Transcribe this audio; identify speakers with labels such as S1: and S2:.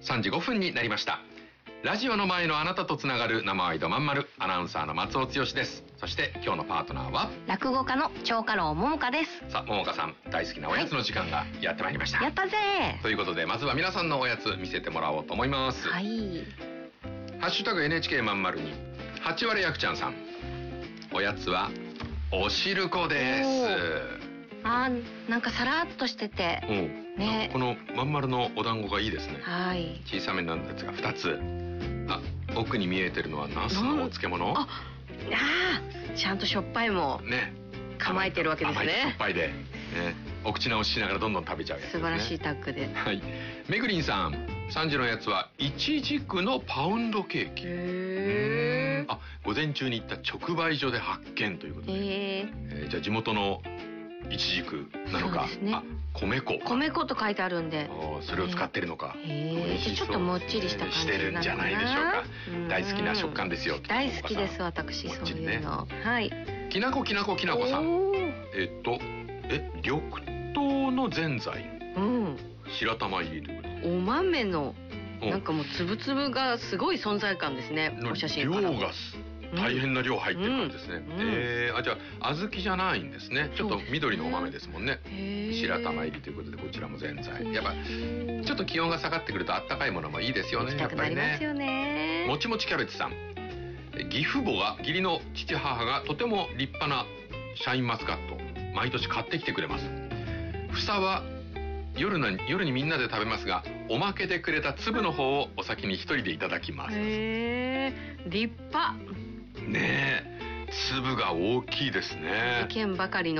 S1: 3時5分になりました。ラジオの前のあなたとつながる生ワイドまんまる、アナウンサーの松尾剛です。そして今日のパートナーは
S2: 落語家の長家老桃香です。
S1: さあ桃香さん、大好きなおやつの時間がやってまいりました、
S2: やったぜ
S1: ということで、まずは皆さんのおやつ見せてもらおうと思います。
S2: はい。
S1: ハッシュタグ NHK まんまるに8割やくちゃんさん、おやつはおしるこです。
S2: なんかさらっとしてて
S1: ね、このまんまるのお団子がいいですね。
S2: はい。
S1: 小さめなんですが2つ。奥に見えてるのはナスのお漬物。
S2: ちゃんとしょっぱいもね構えてるわけですね。
S1: 甘いしょっぱいで、お口直ししながらどんどん食べちゃうやつですね。
S2: 素晴らしいタッグで。
S1: はい。めぐりんさん、3時のやつはイチジクのパウンドケーキ。午前中に行った直売所で発見ということで、じゃあ地元のイチジクなのか、米粉と
S2: 書いてあるんで、
S1: それを使ってるのか、
S2: ちょっともっちりした感じ
S1: してるんじゃないでしょうか。大好きな食感ですよ。
S2: 大好きです私、そういうの。はい。
S1: きなこさん、緑豆のぜんざい、白玉入りということで、
S2: お豆のなんかもうつぶつぶがすごい存在感ですね。お写真から
S1: 量が大変な量入ってる感じですね。じゃあ小豆じゃないんですね。ちょっと緑のお豆ですもんね。白玉入りということで、こちらもぜんざい。やっぱちょっと気温が下がってくるとあったかいものもいいですよね。やっぱりね。もちもちキャベツさん、義父母が、義理の父母がとても立派なシャインマスカット毎年買ってきてくれます。房は夜にみんなで食べますが、おまけでくれた粒の方をお先に一人でいただきます。立派ねえ、粒が大きいですね。
S2: 意見ばかりの